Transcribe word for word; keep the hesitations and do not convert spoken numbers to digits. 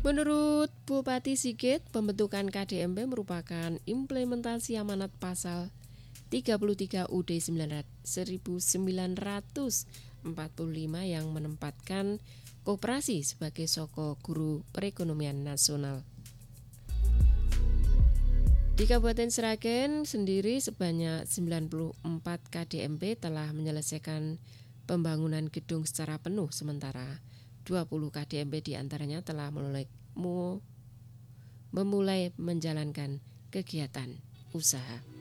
Menurut Bupati Sigit, pembentukan K D M B merupakan implementasi amanat pasal tiga puluh tiga U D seribu sembilan ratus empat puluh lima yang menempatkan koperasi sebagai soko guru perekonomian nasional. Di Kabupaten Sragen sendiri sebanyak sembilan puluh empat K D M B telah menyelesaikan pembangunan gedung secara penuh, sementara dua puluh K D M B diantaranya telah mulai, mu, memulai menjalankan kegiatan usaha.